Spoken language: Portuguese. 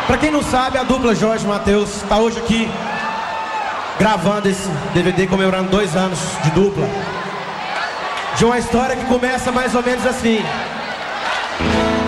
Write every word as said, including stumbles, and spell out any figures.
Pra quem não sabe, a dupla Jorge Mateus tá hoje aqui gravando esse D V D comemorando dois anos de dupla. De uma história que começa mais ou menos assim.